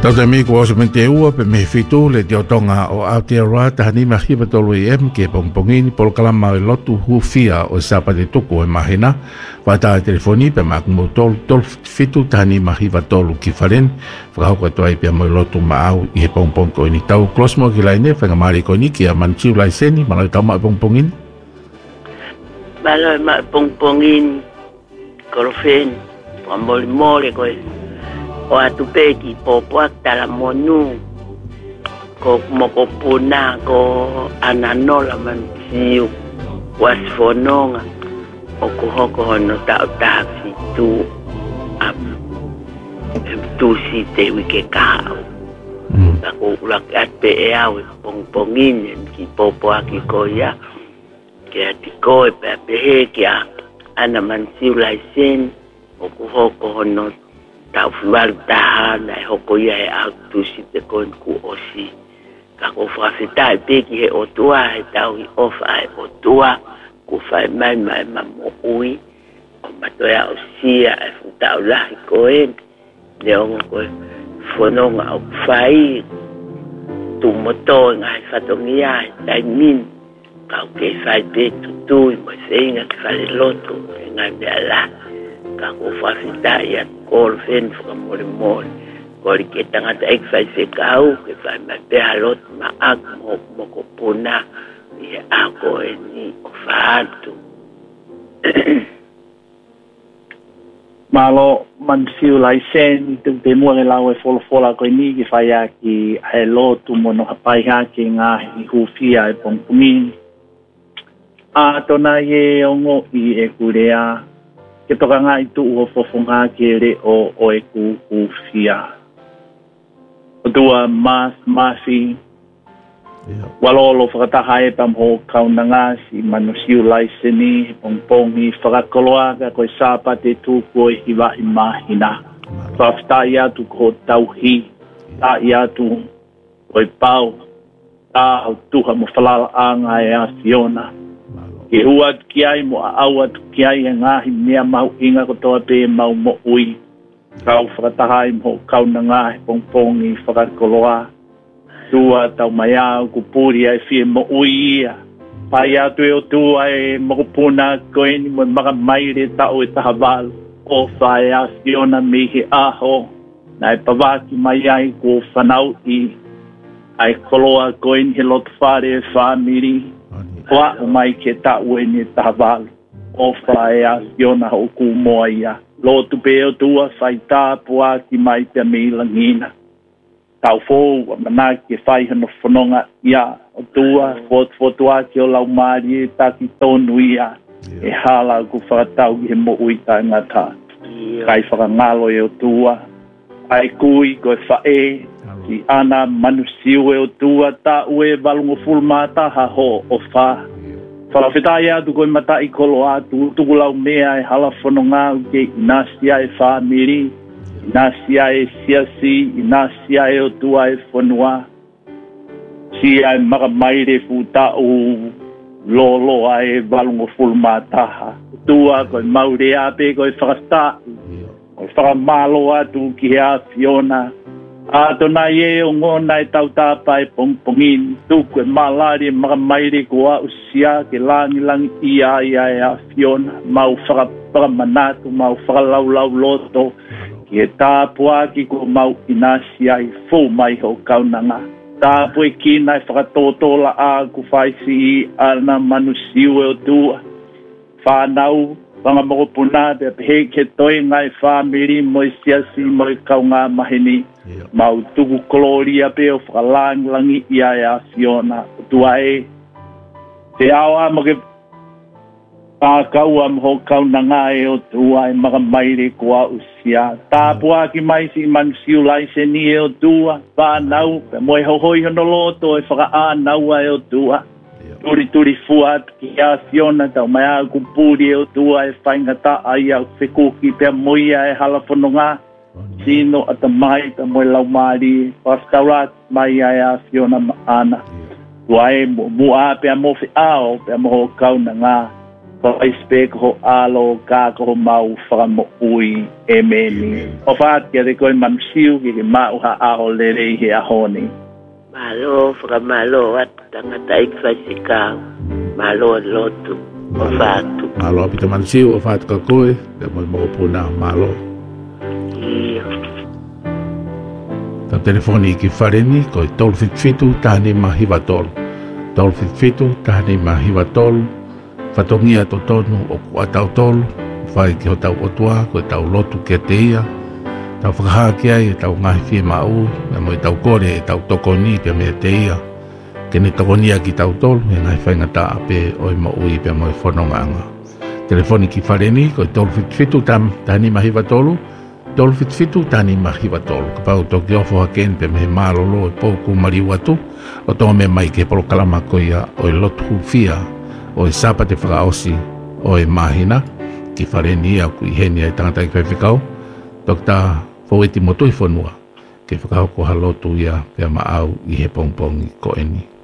Tata mi ko se mente ua pe me fitu le te otonga o Aotearoa tahani mahiwa tolu em ke pongpongini pol kalama e lotu hufia o sapa de tuku e mahina wata telefoni pe makumo tol fitu tahani mahiwa tolu ki faren whakahoko toa pe mo lotu maau i he pongpong ko ini tau klosmo ki laine whangamari ko ni ki a manchiu lai seni malai tau ma pongpongini malai ma pongpongini korofen pamoli mole ko o atu peki popoak tala monu ko mokopuna ko ananola mansiu wasfononga o kuhoko hono tau tafi tu tu si te wike kao ako ulak at pe eawe pongpongin ki popoak ko ya ke atiko e pe pehe kia ana mansiu laisen o kuhoko hono tau fuaru tahana e hoko ia e au tusi te koen ku osi. Ka ko whawhita e peki he otua e tau i ofa e otua ku whai mai mo ui o matoia o sia e futau lahi koen le ongo koe whanonga au whai tu moto ngai whatongia e tai min ka o ke whai pe tutui mo seinga ki whale loto e ngai mea lahi ka ko whawhita ia kol fen whakamore mole kori ke tangata ek whai se kau ke whai mai peha lot ma ak moko puna i e ako e ni o whaatu Malo mansiu lai sen tu te mua e lau e fola koe ni ki whai a ki e lotu mono hapai ha ki ngā i hufia e pongpungini a tona ye ongo i e kurea ke toka ngā i tu ua fofonga ke re o e ku fia. O tua masi, walolo whakataha e pamho kaunanga si manusiu laiseni, pongpongi, whakakoloa ka koe sāpa te tūko e hiwa i mahina. Whafta i atu ko tauhi, ta i atu koe pau, ta au tuha mo whalala anga e a Fiona. Ke hua ki ai mo au atu ki ai e ngahi mea mau inga ko toa pe mau mo ui. Kau whakataha i mo kauna ngahi pongpongi whakakoloa. Tua tau mai au ku puri ai fie mo ui ia. Pai atu e o tua e mokopuna koe ni mo maka maire tau e taha walu. O whae a Fiona mihi aho. Na e pawaki mai ai ko whanau i. Ai koloa koe ni he lotu whare e whamiri. Wa o mai ke ta ueni ta valu o whae a Fiona ho ku moa ia lotu pe o tua whai tā pua ki mai te milangina tau fōu a mana ke whai hano whanonga ia o tua fotua ki o lau maari e taki tonu ia e hala ku whakatau ki he mo uita ngata kai whakangalo e o tua ai kui koe whae ki ana manusiu e o tua ta ue valungo fulmata ha ho o fa. Whakawhita ia tu koe mata i kolo atu, tuku lau mea e hala whanonga uke inasia e whamiri, inasia e siasi, inasia e o tua e whanua. Sia e makamaire futa u loloa e valungo fulmata ha. Tua koe maure ape koe whakasta, koe whakamalo atu ki hea Fiona. A tona ye o ngona e tau tāpa e pongpongin tuku e malari e makamaire kua usia ke langi ia e a Fiona mau whakamanatu mau whakalaulau loto ki e tāpua ki kua mau inasia i fō mai ho kaunanga tāpu e kina e whakatotola a ku whaisi i ana manusiu e o tua whanau whangamoko puna te pehe ke toi ngai whamiri mo i siasi mo i kaunga mahini mau tuku koloria pe o whakalangi ia e a Fiona o tua e te awa mo ke pākau am ho kaunanga e o tua e makamaire kua usia tāpua ki mai si mansiu laiseni e o tua whanau pe mo e hohoi hono loto e whakaanau e o tua turi fuat ki a Fiona tau mai a kupuri e o tua e whaingata ai au whekuki pe moia e hala whanonga sino at mai ta mo lau mari pastarat mai a Fiona ana tuai mo a pe mo fi ao pe mo kauna nga Paispe ko alo ka ko mau whakamo ui e meni. O whaatia de koe mamsiu ki mau ha aho lere he ahoni. Malo, whakamalo at tangata ikwasika. Malo lotu, o whaatu. Malo apita mamsiu, o whaatu ka koe, te mo mo puna malo. Iyo. Tau telefoni ki whareni, koe tolu fitu tahani mahiwa tolu. Tolu fitu tahani mahiwa tolu. Whatongia to tonu o kua tau tolu, whai ki ho tau otua, koe tau lotu ke te ia, tau whakahaki ai e tau ngahi whie mau, me mo i tau kore e tau tokoni pe me te ia, ke ne tokonia ki tau tolu, e ngai whainga ta ape o i mo ui pe mo i whanongaanga. Telefoni ki whareni, koe tolu fitu tani mahiwa tolu, tolu fitu tani mahiwa tolu, ka pau toki ofo haken pe me malolo e pouku mariwatu, o tō me mai ke polo kalama koia o i lotu hufia, o e sapa te whakaosi o e mahina ki whareni au ku i heni ai tangata i whaiwhikau tok tā whaueti motu i whanua ke whakao ko halotu ia pia maau i he pongpongi ko eni.